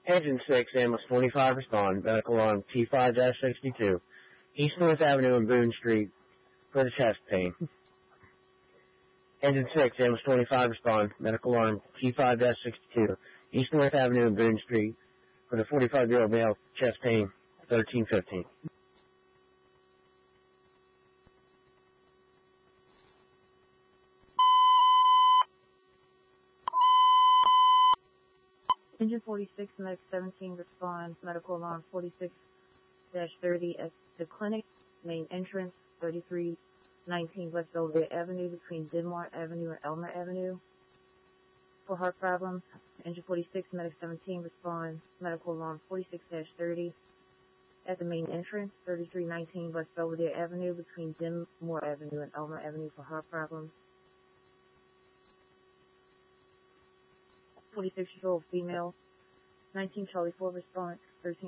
Engine 6, ambulance 25, respond. Medical alarm T5-62. East North Avenue and Boone Street for the chest pain. Engine 6, ambulance 25, respond. Medical alarm T5-62. East North Avenue and Boone Street for the 45-year-old male, chest pain, 1315. Engine 46, Medic 17, respond. Medical alarm 46-30 at the clinic, main entrance, 3319 West Belvedere Avenue between Denmark Avenue and Elmer Avenue. For heart problems, Engine 46, Medic 17, respond. Medical alarm 46-30 at the main entrance, 3319 West Belvedere Avenue between Denmark Avenue and Elmer Avenue for heart problems. 46-year-old female, 19 Charlie 4 response, 13